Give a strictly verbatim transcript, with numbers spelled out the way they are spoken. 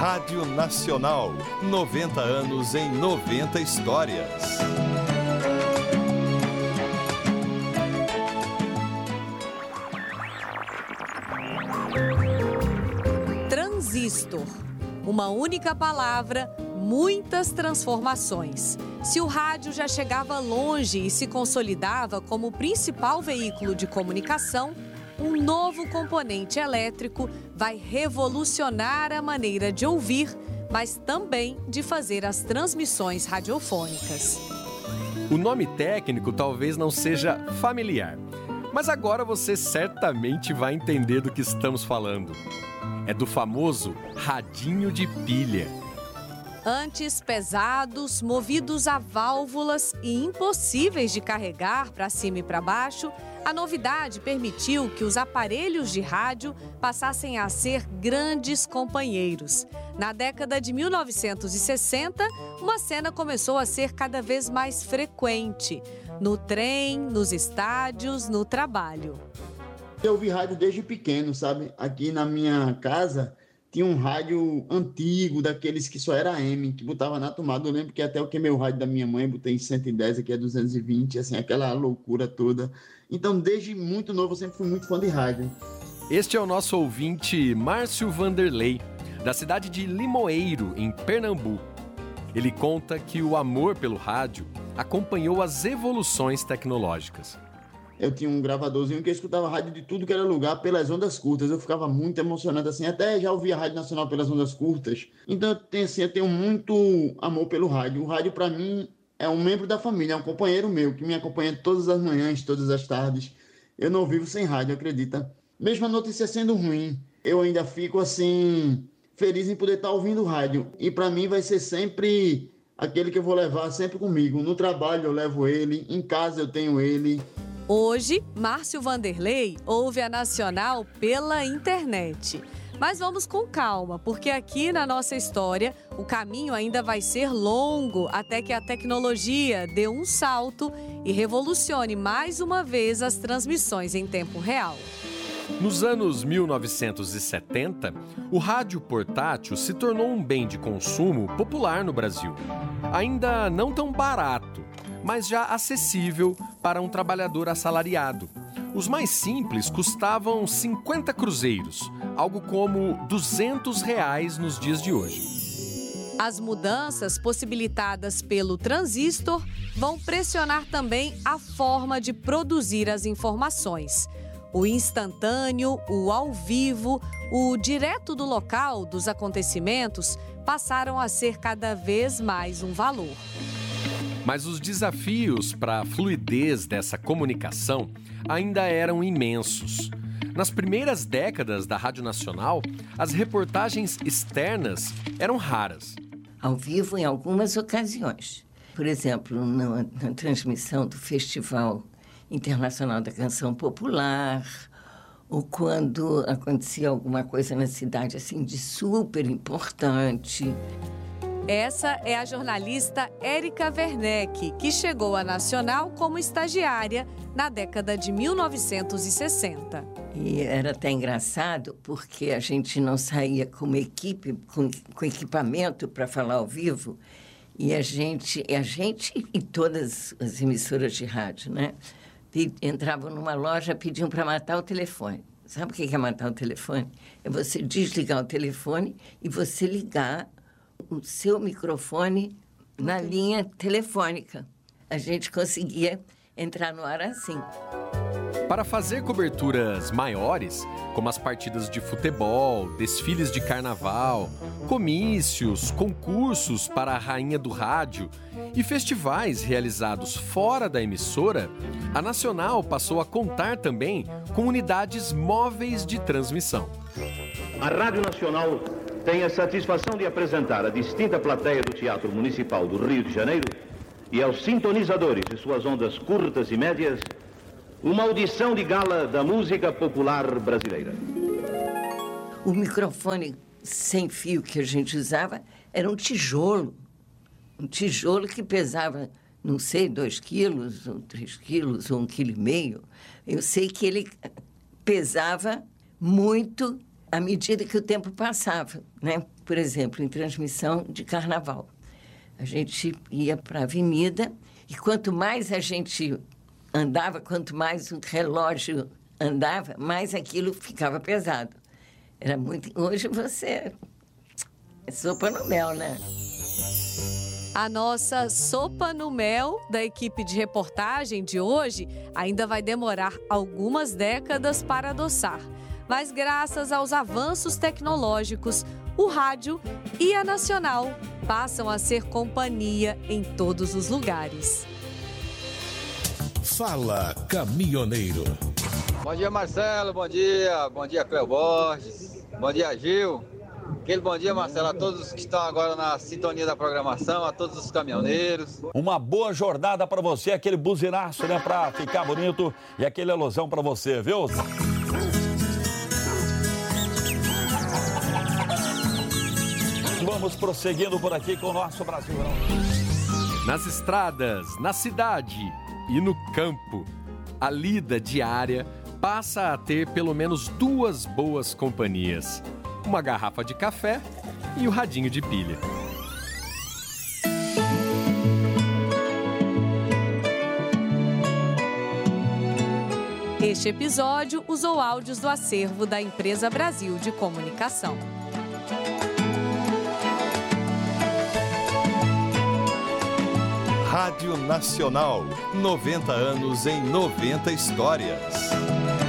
Rádio Nacional, noventa anos em noventa histórias. Transistor. Uma única palavra, muitas transformações. Se o rádio já chegava longe e se consolidava como o principal veículo de comunicação, um novo componente elétrico vai revolucionar a maneira de ouvir, mas também de fazer as transmissões radiofônicas. O nome técnico talvez não seja familiar, mas agora você certamente vai entender do que estamos falando. É do famoso radinho de pilha. Antes pesados, movidos a válvulas e impossíveis de carregar para cima e para baixo, a novidade permitiu que os aparelhos de rádio passassem a ser grandes companheiros. Na década de mil novecentos e sessenta, uma cena começou a ser cada vez mais frequente. No trem, nos estádios, no trabalho. Eu ouvi rádio desde pequeno, sabe? Aqui na minha casa tinha um rádio antigo, daqueles que só era A M, que botava na tomada. Eu lembro que até eu queimei o rádio da minha mãe, botei em cento e dez, aqui é duzentos e vinte, assim, aquela loucura toda. Então, desde muito novo, eu sempre fui muito fã de rádio. Este é o nosso ouvinte Márcio Vanderlei, da cidade de Limoeiro, em Pernambuco. Ele conta que o amor pelo rádio acompanhou as evoluções tecnológicas. Eu tinha um gravadorzinho que eu escutava rádio de tudo que era lugar pelas ondas curtas. Eu ficava muito emocionado, assim, até já ouvia a Rádio Nacional pelas ondas curtas. Então, eu tenho, assim, eu tenho muito amor pelo rádio. O rádio, para mim, é um membro da família, é um companheiro meu, que me acompanha todas as manhãs, todas as tardes. Eu não vivo sem rádio, acredita? Mesmo a notícia sendo ruim, eu ainda fico, assim, feliz em poder estar ouvindo rádio. E para mim vai ser sempre aquele que eu vou levar sempre comigo. No trabalho eu levo ele, em casa eu tenho ele. Hoje, Márcio Vanderlei ouve a Nacional pela internet. Mas vamos com calma, porque aqui na nossa história o caminho ainda vai ser longo até que a tecnologia dê um salto e revolucione mais uma vez as transmissões em tempo real. Nos anos mil novecentos e setenta, o rádio portátil se tornou um bem de consumo popular no Brasil. Ainda não tão barato, mas já acessível para um trabalhador assalariado. Os mais simples custavam cinquenta cruzeiros, algo como duzentos reais nos dias de hoje. As mudanças possibilitadas pelo transistor vão pressionar também a forma de produzir as informações. O instantâneo, o ao vivo, o direto do local dos acontecimentos passaram a ser cada vez mais um valor. Mas os desafios para a fluidez dessa comunicação ainda eram imensos. Nas primeiras décadas da Rádio Nacional, as reportagens externas eram raras. Ao vivo em algumas ocasiões. Por exemplo, na, na transmissão do Festival Internacional da Canção Popular, ou quando acontecia alguma coisa na cidade assim de super importante. Essa é a jornalista Érica Werneck, que chegou à Nacional como estagiária na década de mil novecentos e sessenta. E era até engraçado porque a gente não saía com uma equipe, com, com equipamento para falar ao vivo, e a gente, a gente e todas as emissoras de rádio, né? Entravam numa loja, pediam para matar o telefone. Sabe o que é matar o telefone? É você desligar o telefone e você ligar o seu microfone na linha telefônica. A gente conseguia entrar no ar assim. Para fazer coberturas maiores, como as partidas de futebol, desfiles de carnaval, comícios, concursos para a rainha do rádio e festivais realizados fora da emissora, a Nacional passou a contar também com unidades móveis de transmissão. A Rádio Nacional tem a satisfação de apresentar a distinta plateia do Teatro Municipal do Rio de Janeiro e aos sintonizadores de suas ondas curtas e médias uma audição de gala da música popular brasileira. O microfone sem fio que a gente usava era um tijolo. Um tijolo que pesava, não sei, dois quilos, ou três quilos, ou um quilo e meio. Eu sei que ele pesava muito à medida que o tempo passava, né? por exemplo, em transmissão de carnaval. A gente ia para a avenida e quanto mais a gente andava, quanto mais o relógio andava, mais aquilo ficava pesado. Era muito... Hoje você... É sopa no mel, né? A nossa sopa no mel da equipe de reportagem de hoje ainda vai demorar algumas décadas para adoçar. Mas graças aos avanços tecnológicos, o rádio e a Nacional passam a ser companhia em todos os lugares. Fala, caminhoneiro. Bom dia, Marcelo. Bom dia. Bom dia, Cleo Borges. Bom dia, Gil. Aquele bom dia, Marcelo, a todos que estão agora na sintonia da programação, a todos os caminhoneiros. Uma boa jornada para você, aquele buzinaço, né, para ficar bonito e aquele alusão para você, viu? Vamos prosseguindo por aqui com o nosso Brasil. Nas estradas, na cidade e no campo, a lida diária passa a ter pelo menos duas boas companhias. Uma garrafa de café e o radinho de pilha. Este episódio usou áudios do acervo da Empresa Brasil de Comunicação. Rádio Nacional, noventa anos em noventa histórias.